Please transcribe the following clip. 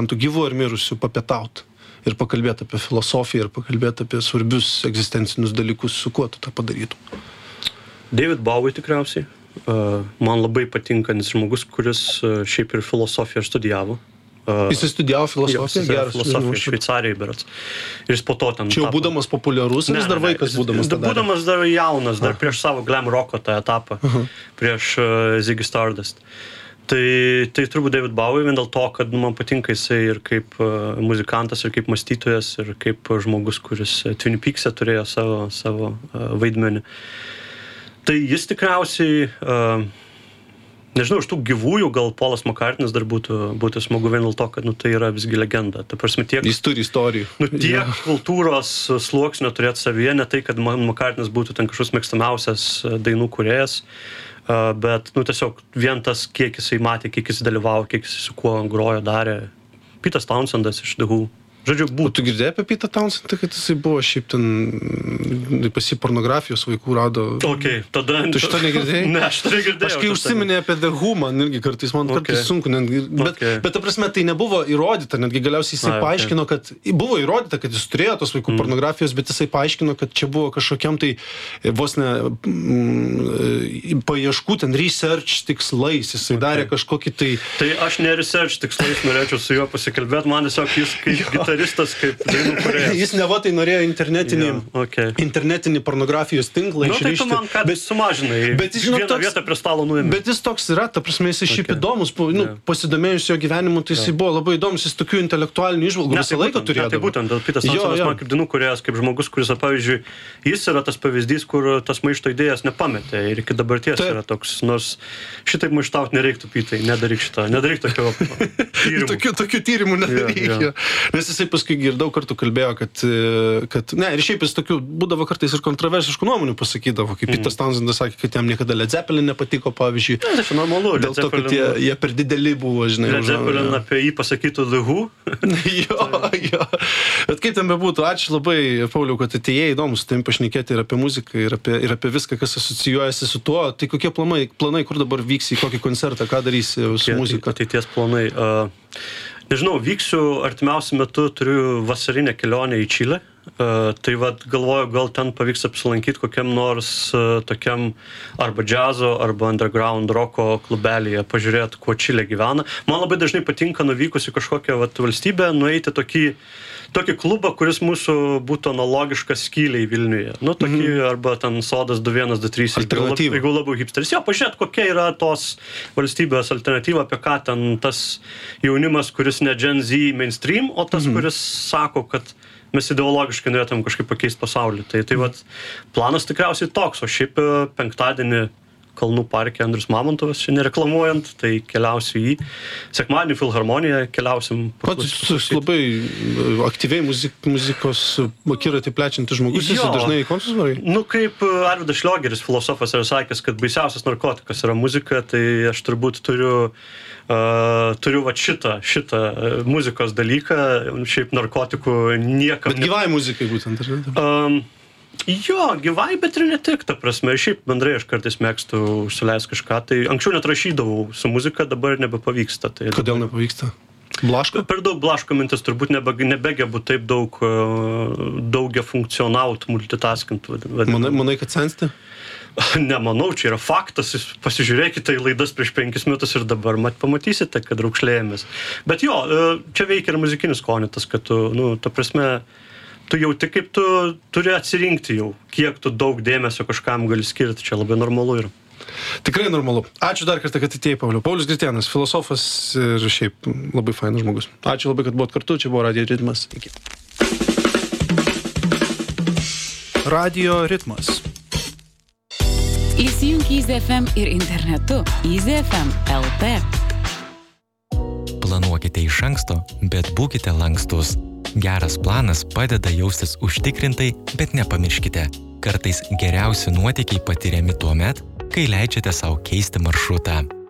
tų gyvų ar mirusių papietauti ir pakalbėti apie filosofiją ir pakalbėti apie svarbius egzistencinius dalykus, su kuo tu tą padarytum? David Bowie tikriausiai. Man labai patinka, nes žmogus, kuris šiaip ir filosofiją studijavo. Jis studijavo filosofiją? Geras filosofiją, Šveicarijai berats. Ir jis po to ten... Čia jau būdamas populiarus, ar jis dar vaikas būdamas tą darė? Būdamas dar jaunas, dar prieš savo glam rocko tą etapą, prieš Ziggy Stardust. Tai turbūt David Bowie vien dėl to, kad man patinka jisai ir kaip muzikantas, ir kaip mąstytojas, ir kaip žmogus, kuris Twin Peaks'e turėjo savo vaidmenį. Tai jis tikriausiai, nežinau, iš tų gyvųjų gal Paulas McCartney's dar būtų smagu vien dėl to, kad tai yra visgi legenda. Ta prasme, tiek, jis turi istorijų. Tiek kultūros sluoksnio turėti savyje, ne tai, kad McCartney's būtų ten kažkoks mėgstamiausias dainų kūrėjas, bet tiesiog vien tas, kiek jisai matė, kiek jis dalyvavo, kiek jis su kuo grojo, darė. Peter Townsendas iš The Who. Žodžiu, būtų. O tu girdėjai apie Peter Townsendą, kad jisai buvo šiaip ten pas jį pornografijos vaikų rado? Okay, tada... Tu šito negirdėjai? Ne, aš to negirdėjau. Aš kai užsiminė apie The Who, man irgi kartais sunku. Bet ta prasme, tai nebuvo įrodyta, netgi galiausiai jisai paaiškino, kad... Buvo įrodyta, kad jis turėjo tos vaikų pornografijos, bet jisai paaiškino, kad čia buvo kažkokiam tai vos ne paieškų, ten research tikslais. Jisai darė kažkokį tai... Tai aš ne research tikslais norėčiau su juo pasikalbėti, man tiesiog jis kaip gitaristas, kaip dainų kūrėjas. Jis neva tai norėjo internetinį pornografijos tinklą išrišti. Tai tu man ką sumažinai, vieną vietą prie stalo nuėmė. Bet jis toks yra, ta prasme, jis šiaip įdomus, pasidomėjus jo gyvenimu, tai jis buvo labai įdomus, jis tokių intelektualinių įžvalgų visą laiką turėjo. Tai būtent, Peter Townsendas man kaip dainų kūrėjas, kaip žmogus, kuris, pavyzdžiui, jis yra tas pavyzdys, kur tas maišto idėjas nepametė ir iki dabarties yra toks, nors šitaip maištauti nereiktų, Pytai, nedaryk šitą, nedaryk tokio tyrimų. Tokių tyrimų nereikia. Nes jisai paskui daug kartų kalbėjo, kad ne, ir šiaip jis tokių būdavo kartais ir kontroversiškų nuomonių pasakydavo, kaip Peter Townsendas sakė, kad jam niekada Led Zeppelin nepatiko, pavyzdžiui. Tai čia normalu, dėl to, kad jie per dideli buvo, žinai. Led Zeppelin apie jį pasakytų The Who. Jo. Bet kaip ten bebūtų, ačiū labai, Pauliau, kad atėjai, įdomus su tavim pašnekėti ir apie muziką, ir apie viską, kas asocijuojasi su tuo. Tai kokie planai, kur dabar vyksi, į kokį koncertą, ką darysi su muzika? Ateities planai. Nežinau, vyksiu artimiausiu metu, turiu vasarinę kelionę į Čilę. Tai galvoju, gal ten pavyks apsilankyti kokiam nors tokiam arba džiazo, arba underground roko klubelyje, pažiūrėti, kuo Čilė gyvena. Man labai dažnai patinka nuvykus į kažkokią valstybę, nueiti tokį klubą, kuris mūsų būtų analogiškas Skyliai Vilniuje. Tokį arba ten Sodas 2123. Alternatyva. Jeigu labiau hipsteris. Jo, pažiūrėt, kokia yra tos valstybės alternatyva, apie ką ten tas jaunimas, kuris ne Gen Z mainstream, o tas, kuris sako, kad mes ideologiškai norėtum kažkaip pakeisti pasaulį. Tai planas tikriausiai toks, o šiaip penktadienį Kalnų parke Andrius Mamontovas, čia nereklamuojant, tai keliausiu į sekmadienį Filharmoniją, keliausim. Pats labai aktyviai muzikos akiratį plečiantis žmogus, jis dažnai į koncertus varai? Kaip Arvydas Šliogeris, filosofas, yra sakęs, kad baisiausias narkotikas yra muzika, tai aš turbūt turiu šitą muzikos dalyką, šiaip narkotikų niekam... Bet gyvai muzikai būtent, ar ne? Jo, gyvai, bet ir ne tik, ta prasme. Šiaip bendrai aš kartais mėgstu užsileisti kažką, tai anksčiau net rašydavau su muzika, dabar nebepavyksta. Kodėl nepavyksta? Blaško? Per daug blaško mintis, turbūt nebegebu taip daugia funkcionaut, multitaskint. Manai, kad sensti? Nemanau, čia yra faktas, pasižiūrėkite į laidas prieš 5 metus ir dabar pamatysite, kad raukšlėjomės. Bet jo, čia veikia ir muzikinis skonitas, kad tu, ta prasme, tu jauti, kaip tu turi atsirinkti jau, kiek tu daug dėmesio kažkam gali skirti, čia labai normalu yra. Tikrai normalu. Ačiū dar kartą, kad atėjai, Pauliau. Paulius Gritėnas, filosofas ir šiaip labai fainas žmogus. Ačiū labai, kad buvot kartu, čia buvo Radio Ritmas. Iki. Radio Ritmas. Įsijunk Easy FM ir internetu Easy FM LT. Planuokite iš anksto, bet būkite lankstus. Geras planas padeda jaustis užtikrintai, bet nepamirškite. Kartais geriausi nuotykiai patiriami tuomet, kai leidžiate sau keisti maršrutą.